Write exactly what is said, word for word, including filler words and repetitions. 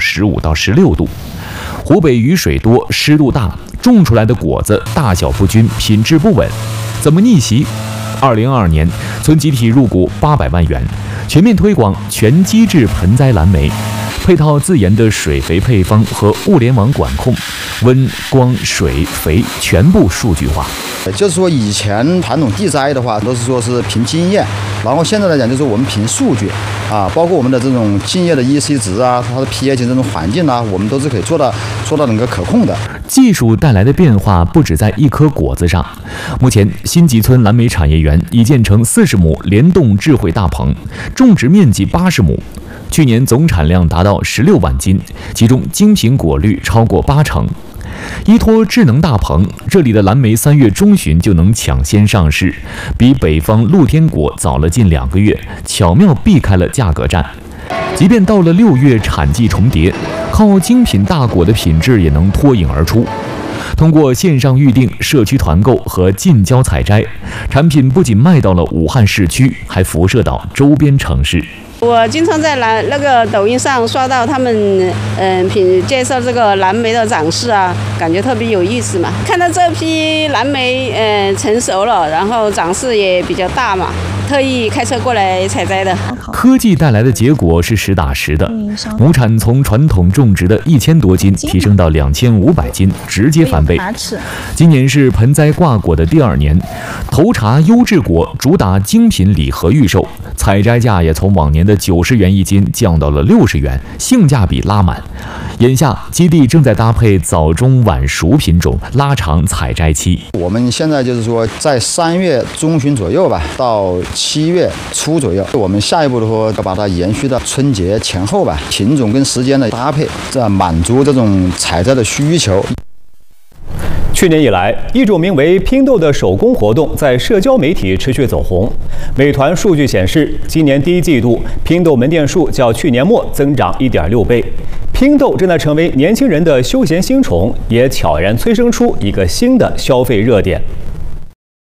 十五到十六度。湖北雨水多，湿度大，种出来的果子大小不均，品质不稳。怎么逆袭？二零二二年，村集体入股八百万元，全面推广全机制盆栽蓝莓。配套自研的水肥配方和物联网管控，温、光、水、肥全部数据化。 就是说，以前传统地栽的话，都是说是凭经验，然后现在来讲，就是我们凭数据啊，包括我们的这种茎叶的 E C 值啊，它的 pH 这种环境啊，我们都是可以做到做到能够可控的。 技术带来的变化不止在一颗果子上。目前，新集村蓝莓产业园已建成四十亩联动智慧大棚，种植面积八十亩。去年总产量达到十六万斤，其中精品果率超过八成。依托智能大棚，这里的蓝莓三月中旬就能抢先上市，比北方露天果早了近两个月，巧妙避开了价格战。即便到了六月产季重叠，靠精品大果的品质也能脱颖而出。通过线上预订、社区团购和近郊采摘，产品不仅卖到了武汉市区，还辐射到周边城市。 我经常在蓝那个抖音上刷到他们嗯品介绍这个蓝莓的展示啊，感觉特别有意思嘛。看到这批蓝莓嗯成熟了，然后展示也比较大嘛，特意开车过来采摘的。 科技带来的结果是实打实的，亩产从传统种植的一千多斤提升到两千五百斤，直接翻倍。今年是盆栽挂果的第二年，头茬优质果主打精品礼盒预售，采摘价也从往年的九十元一斤降到了六十元，性价比拉满。眼下基地正在搭配早中晚熟品种，拉长采摘期。 我们现在就是说，在三月中旬左右吧，到七月初左右，我们下一步的话要把它延续到春节前后吧，品种跟时间的搭配，这满足这种采摘的需求。 去年以来，一种名为拼豆的手工活动在社交媒体持续走红。美团数据显示，今年第一季度拼豆门店数较去年末增长 一点六倍。拼豆正在成为年轻人的休闲新宠，也悄然催生出一个新的消费热点。